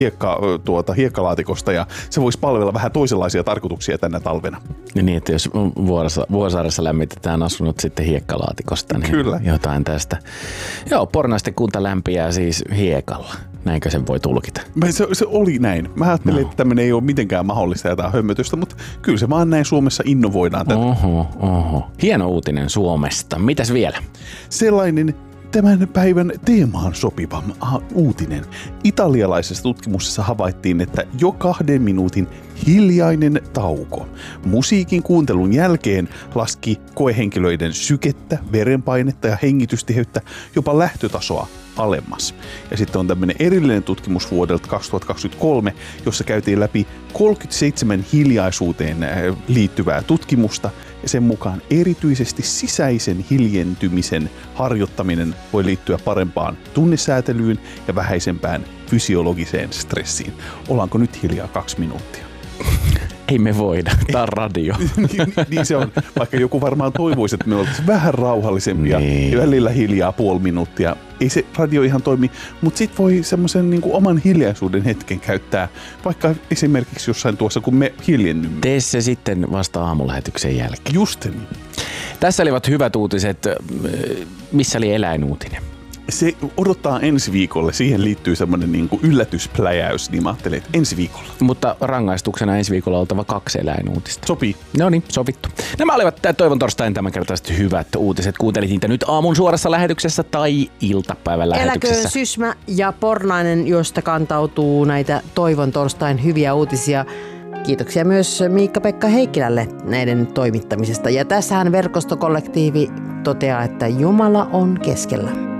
hiekkalaatikosta ja se voisi palvella vähän toisenlaisia tarkoituksia tänä talvena. Ja niin, että jos Vuosaaressa lämmitetään asunnot sitten hiekkalaatikosta, niin kyllä. Jotain tästä. Joo, Pornaisten kunta lämpiää siis hiekalla. Näinkö sen voi tulkita? Se oli näin. Mä ajattelin, että tämmöinen ei ole mitenkään mahdollista jotain hömmötystä, mutta kyllä se vaan näin Suomessa innovoidaan tätä. Oho. Hieno uutinen Suomesta. Mitäs vielä? Sellainen tämän päivän teemaan sopiva uutinen. Italialaisessa tutkimuksessa havaittiin, että jo 2 minuutin hiljainen tauko musiikin kuuntelun jälkeen laski koehenkilöiden sykettä, verenpainetta ja hengitystiheyttä jopa lähtötasoa alemmas. Ja sitten on tämmöinen erillinen tutkimus vuodelta 2023, jossa käytiin läpi 37 hiljaisuuteen liittyvää tutkimusta, ja sen mukaan erityisesti sisäisen hiljentymisen harjoittaminen voi liittyä parempaan tunnesäätelyyn ja vähäisempään fysiologiseen stressiin. Ollaanko nyt hiljaa 2 minuuttia? Ei me voida. Tämä on radio. niin se on. Vaikka joku varmaan toivoisi, että me oltaisiin vähän rauhallisempia ja välillä hiljaa 0,5 minuuttia. Ei se radio ihan toimi, mutta sit voi semmoisen niin kuin oman hiljaisuuden hetken käyttää, vaikka esimerkiksi jossain tuossa, kun me hiljennymme. Tee se sitten vasta aamulähetyksen jälkeen. Just niin. Tässä olivat hyvät uutiset. Missä oli eläinuutinen? Se odottaa ensi viikolle. Siihen liittyy semmoinen niin kuin yllätyspläjäys, niin mä ajattelin, että ensi viikolla. Mutta rangaistuksena ensi viikolla on oltava 2 eläinuutista. Sopii. No niin, sovittu. Nämä olivat Toivon torstain tämänkertaiset hyvät uutiset. Kuuntelit niitä nyt aamun suorassa lähetyksessä tai iltapäivän lähetyksessä. Eläköön Sysmä ja Pornainen, josta kantautuu näitä Toivon torstain hyviä uutisia. Kiitoksia myös Miikka-Pekka Heikkilälle näiden toimittamisesta. Ja tässähän verkostokollektiivi toteaa, että Jumala on keskellä.